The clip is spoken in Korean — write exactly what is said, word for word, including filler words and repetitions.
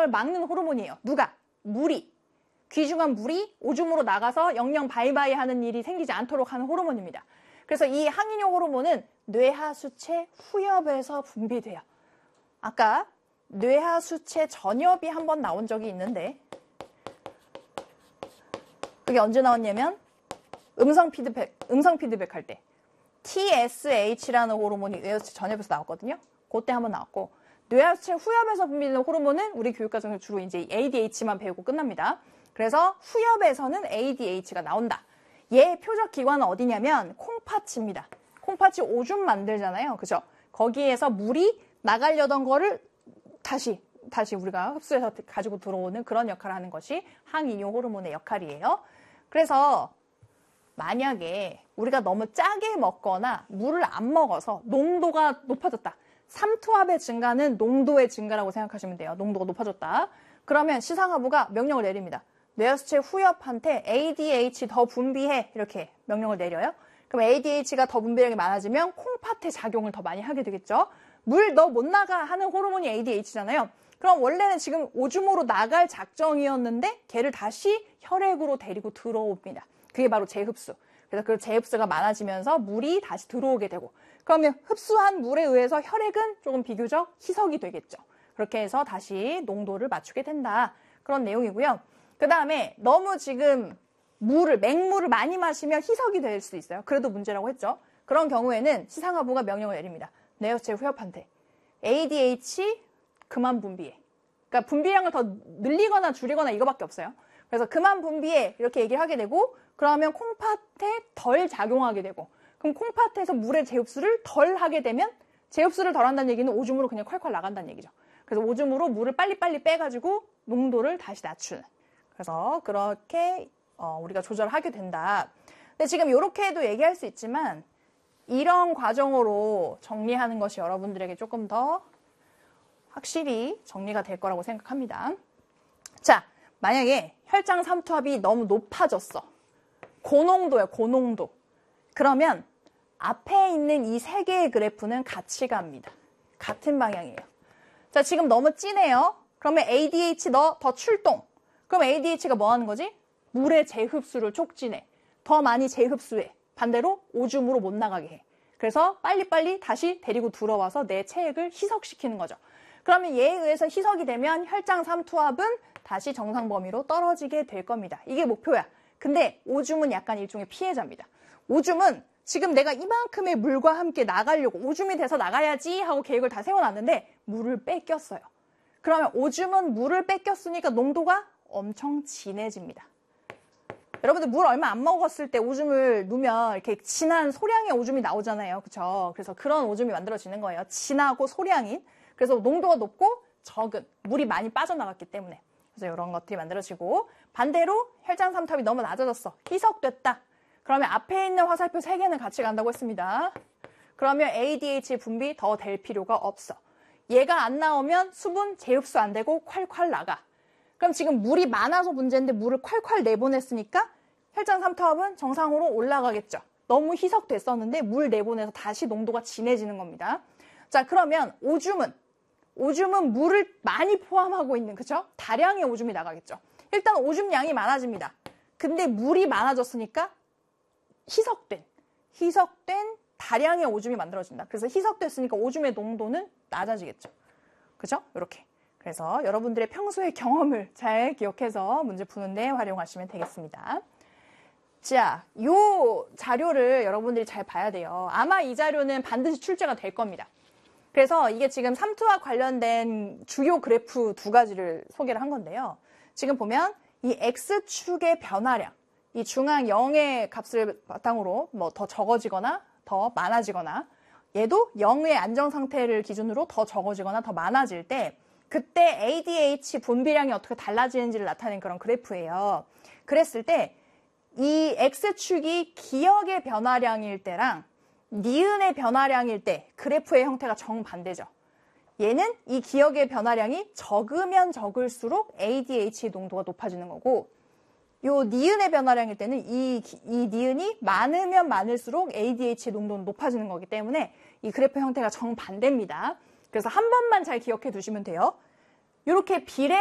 걸 막는 호르몬이에요. 누가? 물이. 귀중한 물이 오줌으로 나가서 영영 바이바이 하는 일이 생기지 않도록 하는 호르몬입니다. 그래서 이 항이뇨 호르몬은 뇌하수체 후엽에서 분비돼요. 아까 뇌하수체 전엽이 한번 나온 적이 있는데 그게 언제 나왔냐면 음성 피드백, 음성 피드백 할 때 티에스에이치라는 호르몬이 뇌하수체 전엽에서 나왔거든요. 그때 한번 나왔고 뇌하수체 후엽에서 분비되는 호르몬은 우리 교육과정에서 주로 이제 에이디에이치만 배우고 끝납니다. 그래서 후엽에서는 에이디에이치가 나온다. 얘 표적 기관은 어디냐면 콩팥입니다. 콩팥이 오줌 만들잖아요. 그죠? 거기에서 물이 나가려던 거를 다시 다시 우리가 흡수해서 가지고 들어오는 그런 역할을 하는 것이 항이뇨 호르몬의 역할이에요. 그래서 만약에 우리가 너무 짜게 먹거나 물을 안 먹어서 농도가 높아졌다. 삼투압의 증가는 농도의 증가라고 생각하시면 돼요. 농도가 높아졌다. 그러면 시상하부가 명령을 내립니다. 뇌하수체 후엽한테 에이디에이치 더 분비해 이렇게 명령을 내려요. 그럼 에이디에이치가 더 분비량이 많아지면 콩팥의 작용을 더 많이 하게 되겠죠. 물 너 못 나가 하는 호르몬이 에이디에이치잖아요. 그럼 원래는 지금 오줌으로 나갈 작정이었는데 걔를 다시 혈액으로 데리고 들어옵니다. 그게 바로 재흡수. 그래서 그 재흡수가 많아지면서 물이 다시 들어오게 되고 그러면 흡수한 물에 의해서 혈액은 조금 비교적 희석이 되겠죠. 그렇게 해서 다시 농도를 맞추게 된다. 그런 내용이고요. 그 다음에 너무 지금 물을, 맹물을 많이 마시면 희석이 될 수 있어요. 그래도 문제라고 했죠. 그런 경우에는 시상하부가 명령을 내립니다. 뇌하수체 후엽한테 에이디에이치 그만 분비해. 그러니까 분비량을 더 늘리거나 줄이거나 이거밖에 없어요. 그래서 그만 분비해 이렇게 얘기를 하게 되고 그러면 콩팥에 덜 작용하게 되고 그럼 콩팥에서 물의 재흡수를 덜 하게 되면 재흡수를 덜 한다는 얘기는 오줌으로 그냥 콸콸 나간다는 얘기죠. 그래서 오줌으로 물을 빨리빨리 빼가지고 농도를 다시 낮추는. 그래서 그렇게 어, 우리가 조절하게 된다. 근데 지금 이렇게 해도 얘기할 수 있지만 이런 과정으로 정리하는 것이 여러분들에게 조금 더 확실히 정리가 될 거라고 생각합니다. 자, 만약에 혈장 삼투압이 너무 높아졌어. 고농도야, 고농도. 그러면 앞에 있는 이 세 개의 그래프는 같이 갑니다. 같은 방향이에요. 자, 지금 너무 진해요. 그러면 에이디에이치 너 더 출동. 그럼 에이디에이치가 뭐 하는 거지? 물의 재흡수를 촉진해. 더 많이 재흡수해. 반대로 오줌으로 못 나가게 해. 그래서 빨리빨리 다시 데리고 들어와서 내 체액을 희석시키는 거죠. 그러면 얘에 의해서 희석이 되면 혈장 삼투압은 다시 정상 범위로 떨어지게 될 겁니다. 이게 목표야. 근데 오줌은 약간 일종의 피해자입니다. 오줌은 지금 내가 이만큼의 물과 함께 나가려고 오줌이 돼서 나가야지 하고 계획을 다 세워놨는데 물을 뺏겼어요. 그러면 오줌은 물을 뺏겼으니까 농도가 엄청 진해집니다. 여러분들 물 얼마 안 먹었을 때 오줌을 누면 이렇게 진한 소량의 오줌이 나오잖아요. 그렇죠? 그래서 그런 오줌이 만들어지는 거예요. 진하고 소량인. 그래서 농도가 높고 적은 물이 많이 빠져나갔기 때문에. 그래서 이런 것들이 만들어지고 반대로 혈장 삼투압이 너무 낮아졌어. 희석됐다. 그러면 앞에 있는 화살표 세 개는 같이 간다고 했습니다. 그러면 에이디에이치 분비 더 될 필요가 없어. 얘가 안 나오면 수분 재흡수 안 되고 콸콸 나가. 그럼 지금 물이 많아서 문제인데 물을 콸콸 내보냈으니까 혈장 삼투압은 정상으로 올라가겠죠. 너무 희석됐었는데 물 내보내서 다시 농도가 진해지는 겁니다. 자, 그러면 오줌은 오줌은 물을 많이 포함하고 있는, 그죠? 다량의 오줌이 나가겠죠. 일단 오줌 양이 많아집니다. 근데 물이 많아졌으니까 희석된, 희석된 다량의 오줌이 만들어진다. 그래서 희석됐으니까 오줌의 농도는 낮아지겠죠. 그죠? 이렇게. 그래서 여러분들의 평소의 경험을 잘 기억해서 문제 푸는데 활용하시면 되겠습니다. 자, 요 자료를 여러분들이 잘 봐야 돼요. 아마 이 자료는 반드시 출제가 될 겁니다. 그래서 이게 지금 삼투압 관련된 주요 그래프 두 가지를 소개를 한 건데요. 지금 보면 이 X축의 변화량, 이 중앙 영의 값을 바탕으로 뭐 더 적어지거나 더 많아지거나 얘도 영의 안정 상태를 기준으로 더 적어지거나 더 많아질 때 그때 에이디에이치 분비량이 어떻게 달라지는지를 나타낸 그런 그래프예요. 그랬을 때 이 X축이 기억의 변화량일 때랑 니은의 변화량일 때 그래프의 형태가 정반대죠. 얘는 이 기억의 변화량이 적으면 적을수록 에이디에이치 농도가 높아지는 거고 요 니은의 변화량일 때는 이, 이 니은이 많으면 많을수록 에이디에이치 농도는 높아지는 거기 때문에 이 그래프 형태가 정반대입니다. 그래서 한 번만 잘 기억해 두시면 돼요. 이렇게 비례